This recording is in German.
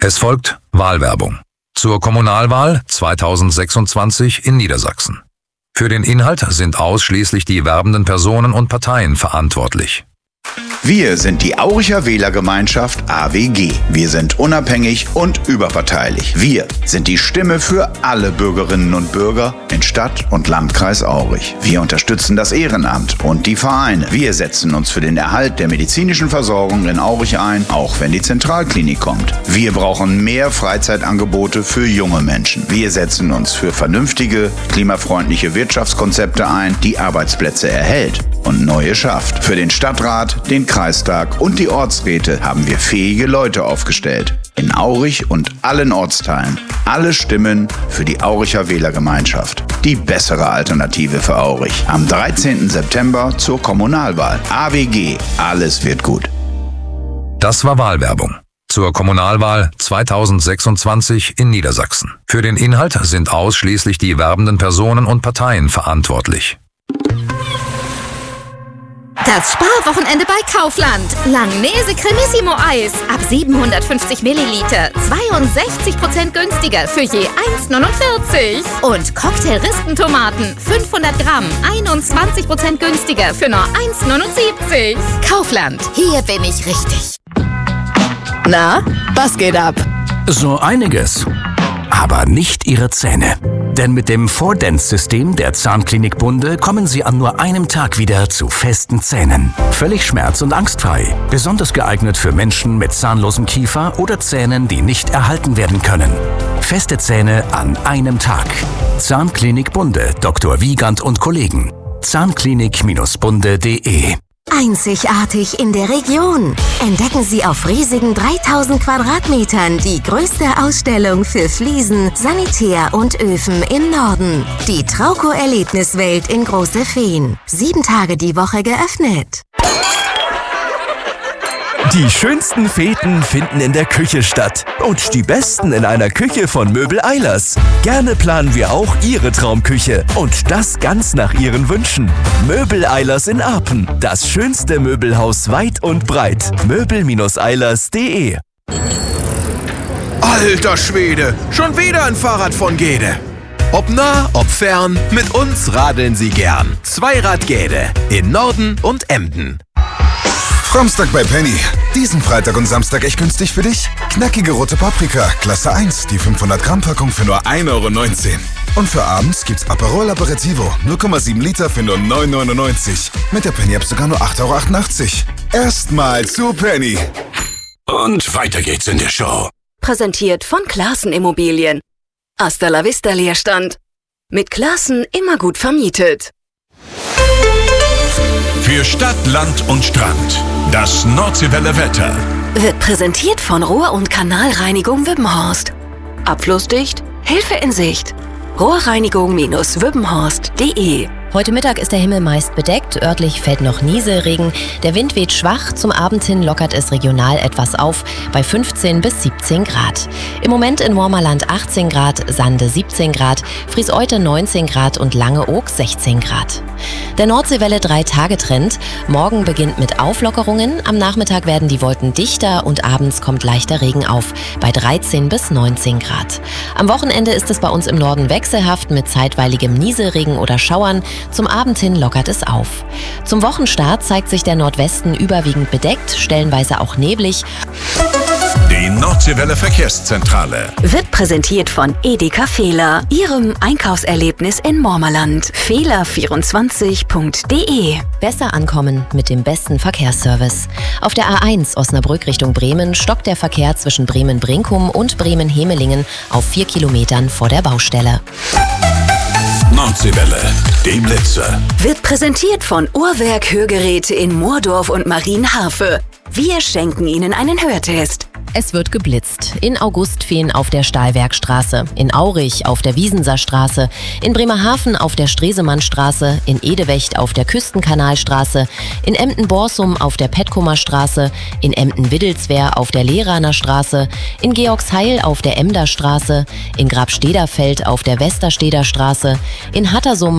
Es folgt Wahlwerbung zur Kommunalwahl 2026 in Niedersachsen. Für den Inhalt sind ausschließlich die werbenden Personen und Parteien verantwortlich. Wir sind die Auricher Wählergemeinschaft AWG. Wir sind unabhängig und überparteilich. Wir sind die Stimme für alle Bürgerinnen und Bürger in Stadt und Landkreis Aurich. Wir unterstützen das Ehrenamt und die Vereine. Wir setzen uns für den Erhalt der medizinischen Versorgung in Aurich ein, auch wenn die Zentralklinik kommt. Wir brauchen mehr Freizeitangebote für junge Menschen. Wir setzen uns für vernünftige, klimafreundliche Wirtschaftskonzepte ein, die Arbeitsplätze erhält und neue schafft. Für den Stadtrat, den Kreistag und die Ortsräte haben wir fähige Leute aufgestellt. In Aurich und allen Ortsteilen. Alle Stimmen für die Auricher Wählergemeinschaft. Die bessere Alternative für Aurich. Am 13. September zur Kommunalwahl. AWG. Alles wird gut. Das war Wahlwerbung zur Kommunalwahl 2026 in Niedersachsen. Für den Inhalt sind ausschließlich die werbenden Personen und Parteien verantwortlich. Das Sparwochenende bei Kaufland. Langnese Cremissimo Eis. Ab 750 Milliliter. 62% günstiger für je 1,49. Und Cocktail-Rispentomaten. 500 Gramm. 21% günstiger für nur 1,79. Kaufland. Hier bin ich richtig. Na, was geht ab? So einiges. Aber nicht Ihre Zähne. Denn mit dem 4Dents-System der Zahnklinik Bunde kommen Sie an nur einem Tag wieder zu festen Zähnen. Völlig schmerz- und angstfrei. Besonders geeignet für Menschen mit zahnlosem Kiefer oder Zähnen, die nicht erhalten werden können. Feste Zähne an einem Tag. Zahnklinik Bunde, Dr. Wiegand und Kollegen. Zahnklinik-bunde.de. Einzigartig in der Region. Entdecken Sie auf riesigen 3000 Quadratmetern die größte Ausstellung für Fliesen, Sanitär und Öfen im Norden. Die Trauco-Erlebniswelt in Große Fehn. 7 Tage die Woche geöffnet. Die schönsten Feten finden in der Küche statt. Und die besten in einer Küche von Möbel Eilers. Gerne planen wir auch Ihre Traumküche. Und das ganz nach Ihren Wünschen. Möbel Eilers in Arpen. Das schönste Möbelhaus weit und breit. möbel-eilers.de. Alter Schwede, schon wieder ein Fahrrad von Gede. Ob nah, ob fern, mit uns radeln Sie gern. Zweirad Gede in Norden und Emden. Samstag bei Penny. Diesen Freitag und Samstag echt günstig für dich? Knackige rote Paprika, Klasse 1, die 500 Gramm Packung für nur 1,19 Euro. Und für abends gibt's Aperol Aperitivo, 0,7 Liter für nur 9,99 Euro. Mit der Penny-App sogar nur 8,88 Euro. Erstmal zu Penny. Und weiter geht's in der Show. Präsentiert von Classen Immobilien. Hasta la vista Leerstand. Mit Classen immer gut vermietet. Für Stadt, Land und Strand. Das Nordseewelle Wetter. Wird präsentiert von Rohr- und Kanalreinigung Wippenhorst. Abflussdicht, Hilfe in Sicht. Rohrreinigung-wippenhorst.de. Heute Mittag ist der Himmel meist bedeckt, örtlich fällt noch Nieselregen. Der Wind weht schwach, zum Abend hin lockert es regional etwas auf, bei 15 bis 17 Grad. Im Moment in Wormerland 18 Grad, Sande 17 Grad, Frieseute 19 Grad und Langeoog 16 Grad. Der Nordseewelle 3-Tage-Trend. Morgen beginnt mit Auflockerungen, am Nachmittag werden die Wolken dichter und abends kommt leichter Regen auf, bei 13 bis 19 Grad. Am Wochenende ist es bei uns im Norden wechselhaft mit zeitweiligem Nieselregen oder Schauern. Zum Abend hin lockert es auf. Zum Wochenstart zeigt sich der Nordwesten überwiegend bedeckt, stellenweise auch neblig. Die Nordseewelle Verkehrszentrale Wird präsentiert von Edeka Fehler, Ihrem Einkaufserlebnis in Mormerland. Fehler24.de. Besser ankommen mit dem besten Verkehrsservice. Auf der A1 Osnabrück Richtung Bremen stockt der Verkehr zwischen Bremen-Brinkum und Bremen-Hemelingen auf 4 Kilometern vor der Baustelle. Nordseewelle, die Blitze. Wird präsentiert von Uhrwerk Hörgeräte in Moordorf und Marienharfe. Wir schenken Ihnen einen Hörtest. Es wird geblitzt. In Augustfehn auf der Stahlwerkstraße, in Aurich auf der Wiesenserstraße, in Bremerhaven auf der Stresemannstraße, in Edewecht auf der Küstenkanalstraße, in Emden-Borsum auf der Petkumer Straße, in Emden-Widdelswehr auf der Lehraner Straße, in Georgsheil auf der Emder Straße, in Grabstederfeld auf der Westersteder Straße, in Hattersum